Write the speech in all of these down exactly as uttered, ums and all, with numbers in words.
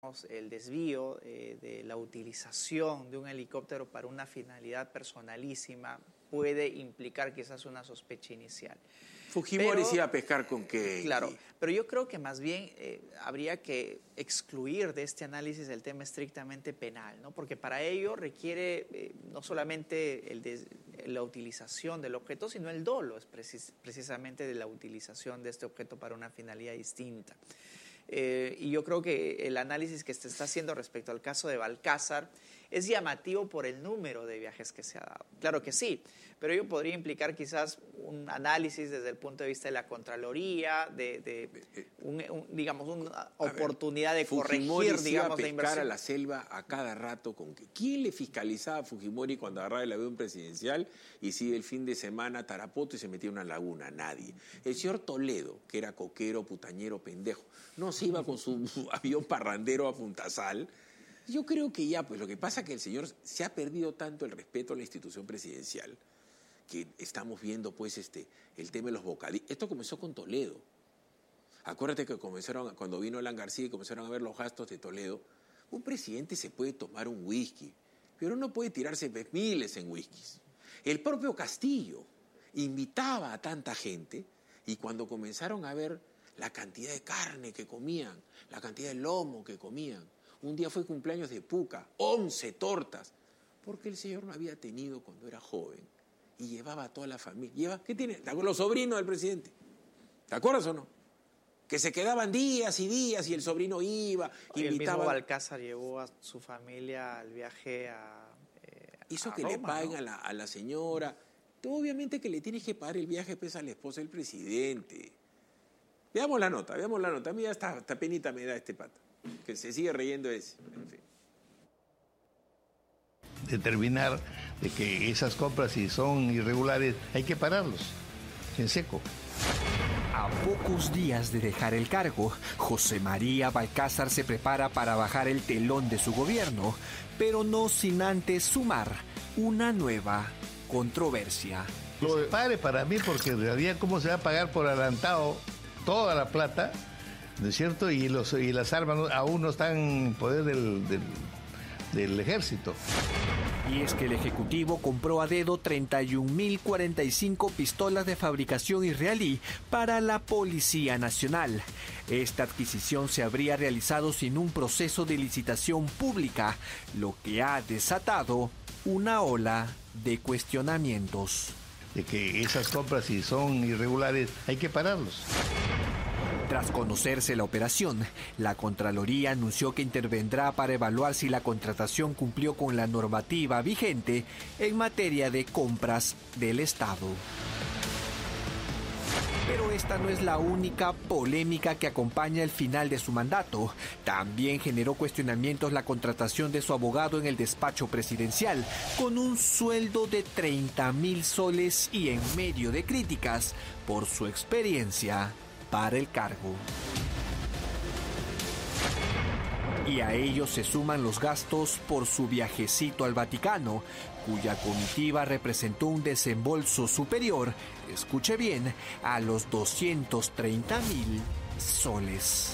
el desvío eh, de la utilización de un helicóptero para una finalidad personalísima puede implicar quizás una sospecha inicial. Fujimori se iba a pescar con qué. Claro, pero yo creo que más bien eh, habría que excluir de este análisis el tema estrictamente penal, ¿no? Porque para ello requiere eh, no solamente el de, la utilización del objeto, sino el dolo, es precis, precisamente de la utilización de este objeto para una finalidad distinta. Eh, y yo creo que el análisis que se está haciendo respecto al caso de Balcázar es llamativo por el número de viajes que se ha dado. Claro que sí, pero ello podría implicar quizás un análisis desde el punto de vista de la Contraloría, de, de un, un, digamos, una oportunidad ver, de corregir, digamos, la inversión. a la selva a cada rato. Con que, ¿quién le fiscalizaba a Fujimori cuando agarraba el avión presidencial y si el fin de semana a Tarapoto y se metía en una laguna? Nadie. El señor Toledo, que era coquero, putañero, pendejo, no se iba con su avión parrandero a Puntasal. Yo creo que ya, pues lo que pasa es que el señor se ha perdido tanto el respeto a la institución presidencial que estamos viendo, pues, este, el tema de los bocadillos. Esto comenzó con Toledo. Acuérdate que comenzaron, cuando vino Alan García y comenzaron a ver los gastos de Toledo, un presidente se puede tomar un whisky, pero no puede tirarse miles en whiskies. El propio Castillo invitaba a tanta gente y cuando comenzaron a ver la cantidad de carne que comían, la cantidad de lomo que comían, un día fue cumpleaños de Puca, once tortas, porque el señor no había tenido cuando era joven y llevaba a toda la familia. Lleva, ¿qué tiene? Los sobrinos del presidente. ¿Te acuerdas o no? Que se quedaban días y días y el sobrino iba, y invitaba. El mismo Balcázar llevó a su familia al viaje a eh, Hizo a que Roma, le paguen, ¿no? a, la, a la señora. Tú, obviamente que le tienes que pagar el viaje pues, a la esposa del presidente. Veamos la nota, veamos la nota. A mí ya está, hasta penita me da este pata. Que se sigue reyendo ese. En fin. Determinar de que esas compras, si son irregulares, hay que pararlos en seco. A pocos días de dejar el cargo, José María Balcázar se prepara para bajar el telón de su gobierno, pero no sin antes sumar una nueva controversia. Lo de pare para mí, porque en realidad cómo se va a pagar por adelantado toda la plata, ¿no es cierto? Y, los, y las armas no, aún no están en poder del, del, del ejército. Y es que el Ejecutivo compró a dedo treinta y un mil cuarenta y cinco pistolas de fabricación israelí para la Policía Nacional. Esta adquisición se habría realizado sin un proceso de licitación pública, lo que ha desatado una ola de cuestionamientos. De que esas compras, si son irregulares, hay que pararlos. Tras conocerse la operación, la Contraloría anunció que intervendrá para evaluar si la contratación cumplió con la normativa vigente en materia de compras del Estado. Pero esta no es la única polémica que acompaña el final de su mandato. También generó cuestionamientos la contratación de su abogado en el despacho presidencial, con un sueldo de treinta mil soles y en medio de críticas por su experiencia para el cargo. Y a ellos se suman los gastos por su viajecito al Vaticano, cuya comitiva representó un desembolso superior, escuche bien, a los doscientos treinta mil soles.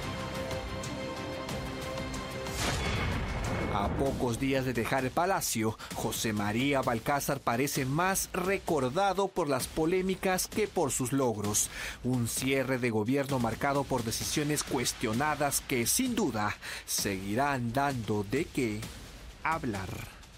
A pocos días de dejar el palacio, José María Balcázar parece más recordado por las polémicas que por sus logros. Un cierre de gobierno marcado por decisiones cuestionadas que, sin duda, seguirán dando de qué hablar.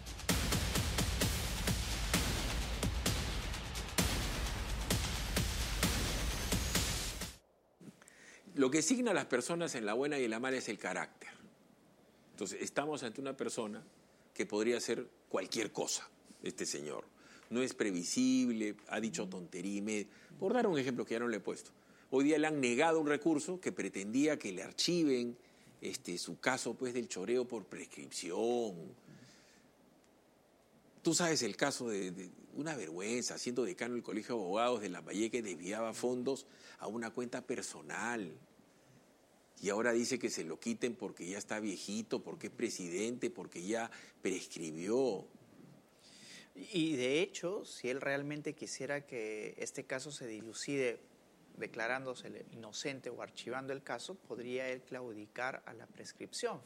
Lo que signa a las personas en la buena y en la mala es el carácter. Entonces, estamos ante una persona que podría hacer cualquier cosa, este señor. No es previsible, ha dicho tontería y media. Por dar un ejemplo que ya no le he puesto. Hoy día le han negado un recurso que pretendía que le archiven este, su caso pues, del choreo por prescripción. Tú sabes el caso de, de una vergüenza, siendo decano del Colegio de Abogados de Lambayeque, que desviaba fondos a una cuenta personal. Y ahora dice que se lo quiten porque ya está viejito, porque es presidente, porque ya prescribió. Y de hecho, si él realmente quisiera que este caso se dilucide declarándose inocente o archivando el caso, podría él claudicar a la prescripción